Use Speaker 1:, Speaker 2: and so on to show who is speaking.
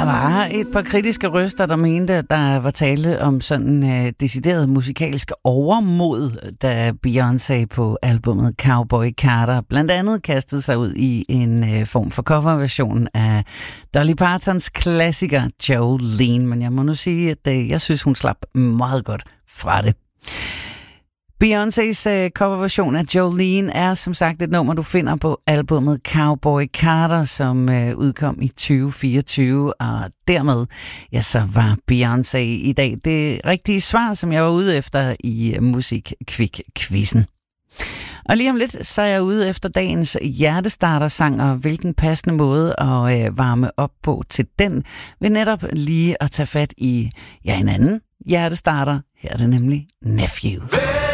Speaker 1: Der var et par kritiske røster, der mente, at der var tale om sådan decideret musikalsk overmod, da Beyoncé på albumet Cowboy Carter blandt andet kastede sig ud i en form for coverversion af Dolly Partons klassiker Jolene. Men jeg må nu sige, at jeg synes, hun slap meget godt fra det. Beyoncés coverversion af Jolene er som sagt et nummer, du finder på albumet Cowboy Carter, som udkom i 2024, og dermed ja, så var Beyoncé i dag det rigtige svar, som jeg var ude efter i Musikkvik-quizzen. Og lige om lidt, så er jeg ude efter dagens hjertestarter-sang, og hvilken passende måde at varme op på til den, ved netop lige at tage fat i en anden hjertestarter. Her er det nemlig Nephew.